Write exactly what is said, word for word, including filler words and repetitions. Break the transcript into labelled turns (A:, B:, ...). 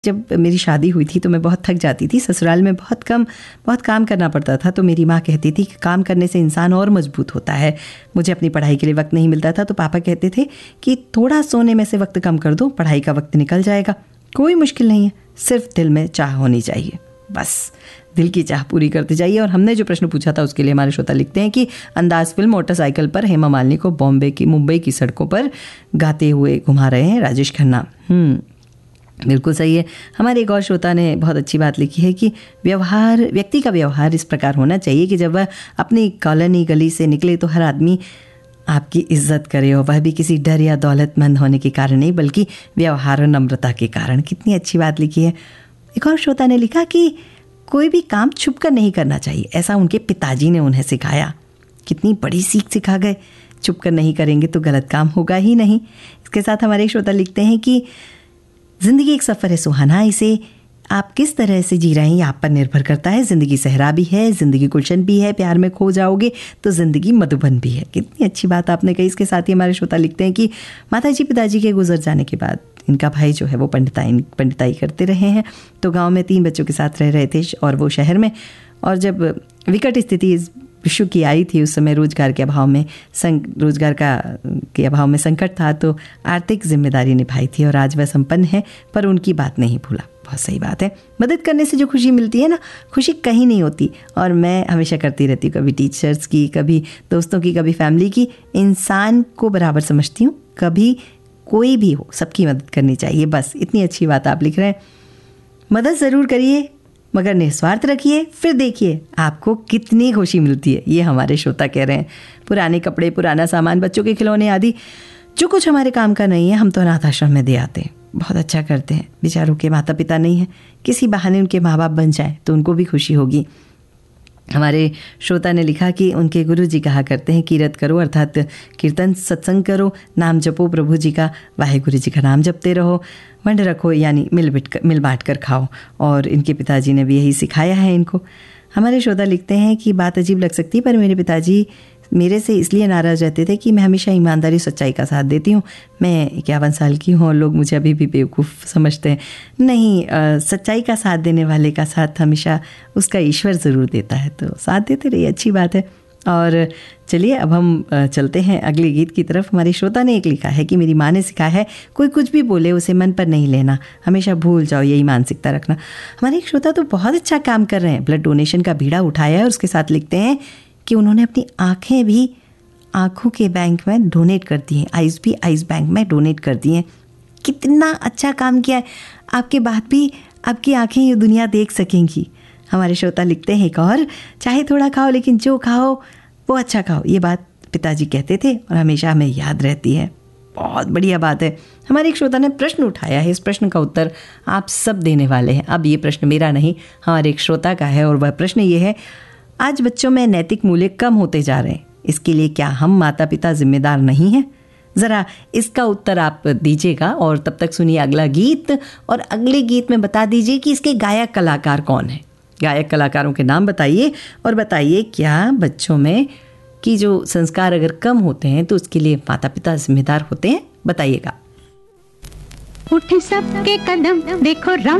A: जब मेरी शादी हुई थी तो मैं बहुत थक जाती थी। ससुराल में बहुत कम बहुत काम करना पड़ता था, तो मेरी माँ कहती थी कि काम करने से इंसान और मजबूत होता है। मुझे अपनी पढ़ाई के लिए वक्त नहीं मिलता था, तो पापा कहते थे कि थोड़ा सोने में से वक्त कम कर दो, पढ़ाई का वक्त निकल जाएगा। कोई मुश्किल नहीं है, सिर्फ दिल में चाह होनी चाहिए, बस दिल की चाह पूरी करते जाइए। और हमने जो प्रश्न पूछा था उसके लिए हमारे श्रोता लिखते हैं कि अंदाज फिल्म मोटरसाइकिल पर हेमा मालिनी को बॉम्बे की मुंबई की सड़कों पर गाते हुए घुमा रहे हैं राजेश खन्ना। हम्म बिल्कुल सही है। हमारे एक और श्रोता ने बहुत अच्छी बात लिखी है कि व्यवहार व्यक्ति का व्यवहार इस प्रकार होना चाहिए कि जब वह अपनी कॉलोनी गली से निकले तो हर आदमी आपकी इज्जत करे, और वह भी किसी डर या दौलतमंद होने के कारण नहीं, बल्कि व्यवहार और नम्रता के कारण। कितनी अच्छी बात लिखी है। एक और श्रोता ने लिखा कि कोई भी काम छुप कर नहीं करना चाहिए, ऐसा उनके पिताजी ने उन्हें सिखाया। कितनी बड़ी सीख सिखा गए। छुप कर नहीं करेंगे तो गलत काम होगा ही नहीं। इसके साथ हमारे श्रोता लिखते हैं कि ज़िंदगी एक सफ़र है सुहाना, इसे आप किस तरह से जी रहे हैं ये आप पर निर्भर करता है। ज़िंदगी सहरा भी है, ज़िंदगी गुलशन भी है, प्यार में खो जाओगे तो ज़िंदगी मधुबन भी है। कितनी अच्छी बात आपने कही। इसके साथ ही हमारे श्रोता लिखते हैं कि माताजी पिताजी के गुजर जाने के बाद इनका भाई जो है वो पंडिताई पंडिताई करते रहे हैं, तो गाँव में तीन बच्चों के साथ रह रहे थे और वो शहर में। और जब विकट स्थिति विश्व की आई थी, उस समय रोजगार के अभाव में संग रोजगार का के अभाव में संकट था, तो आर्थिक जिम्मेदारी निभाई थी और आज वह संपन्न है, पर उनकी बात नहीं भूला। बहुत सही बात है। मदद करने से जो खुशी मिलती है ना, खुशी कहीं नहीं होती। और मैं हमेशा करती रहती हूँ, कभी टीचर्स की, कभी दोस्तों की, कभी फैमिली की। इंसान को बराबर समझती हूँ, कभी कोई भी हो सबकी मदद करनी चाहिए, बस इतनी अच्छी बात आप लिख रहे हैं। मदद ज़रूर करिए मगर निस्वार्थ रखिए, फिर देखिए आपको कितनी खुशी मिलती है। ये हमारे श्रोता कह रहे हैं। पुराने कपड़े, पुराना सामान, बच्चों के खिलौने आदि जो कुछ हमारे काम का नहीं है, हम तो अनाथ आश्रम में दे आते हैं। बहुत अच्छा करते हैं। बेचारों के माता पिता नहीं हैं, किसी बहाने उनके माँ बाप बन जाए तो उनको भी खुशी होगी। हमारे श्रोता ने लिखा कि उनके गुरु जी कहा करते हैं, कीरत करो अर्थात कीर्तन सत्संग करो, नाम जपो प्रभु जी का, वाहेगुरु जी का नाम जपते रहो, वंड रखो यानी मिल बिट मिल बांट कर खाओ। और इनके पिताजी ने भी यही सिखाया है इनको। हमारे श्रोता लिखते हैं कि बात अजीब लग सकती है, पर मेरे पिताजी मेरे से इसलिए नाराज़ रहते थे कि मैं हमेशा ईमानदारी सच्चाई का साथ देती हूँ। मैं इक्यावन साल की हूँ और लोग मुझे अभी भी बेवकूफ़ समझते हैं। नहीं, आ, सच्चाई का साथ देने वाले का साथ हमेशा उसका ईश्वर ज़रूर देता है, तो साथ देते रहिए, अच्छी बात है। और चलिए अब हम चलते हैं अगले गीत की तरफ। हमारी श्रोता ने एक लिखा है कि मेरी माँ ने सिखाया है, कोई कुछ भी बोले उसे मन पर नहीं लेना, हमेशा भूल जाओ, यही मानसिकता रखना। हमारे एक श्रोता तो बहुत अच्छा काम कर रहे हैं, ब्लड डोनेशन का बीड़ा उठाया है, और उसके साथ लिखते हैं कि उन्होंने अपनी आँखें भी आँखों के बैंक में डोनेट कर दी हैं, आइज़ भी आइज़ बैंक में डोनेट कर दी हैं। कितना अच्छा काम किया है। आपके बाद भी आपकी आँखें ये दुनिया देख सकेंगी। हमारे श्रोता लिखते हैं एक और, चाहे थोड़ा खाओ लेकिन जो खाओ वो अच्छा खाओ, ये बात पिताजी कहते थे और हमेशा हमें याद रहती है। बहुत बढ़िया बात है। हमारे एक श्रोता ने प्रश्न उठाया है, इस प्रश्न का उत्तर आप सब देने वाले हैं। अब ये प्रश्न मेरा नहीं, हमारे एक श्रोता का है, और वह प्रश्न ये है, आज बच्चों में नैतिक मूल्य कम होते जा रहे हैं, इसके लिए क्या हम माता पिता जिम्मेदार नहीं हैं? ज़रा इसका उत्तर आप दीजिएगा। और तब तक सुनिए अगला गीत, और अगले गीत में बता दीजिए कि इसके गायक कलाकार कौन है। गायक कलाकारों के नाम बताइए और बताइए क्या बच्चों में की जो संस्कार अगर कम होते हैं तो उसके लिए माता पिता जिम्मेदार होते हैं, बताइए।
B: उठ सबके कदम देखो राम